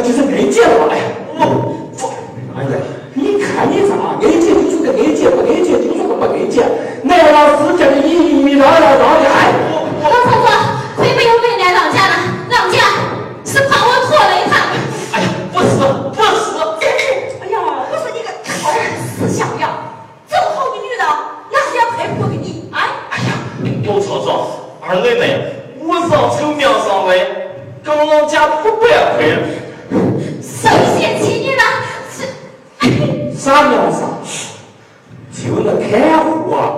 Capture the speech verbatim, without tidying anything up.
就是二姐了。哎呀，我我，哎呀，你看你咋？二姐就说个二姐，不二姐就说个不二姐。来了是叫你一一来来到的。哎， 老婆婆，亏不有没来郎家了？郎家是怕我拖了一趟。 哎呀，不是不是。 哎呀，我说你个好死小样，这么好的女的，哪是要配不给你？哎， 哎呀，有错错，二妹妹，我是要称庙上位，跟老家不白亏。 谁嫌弃你了？是。 啥庙上？就那看护啊！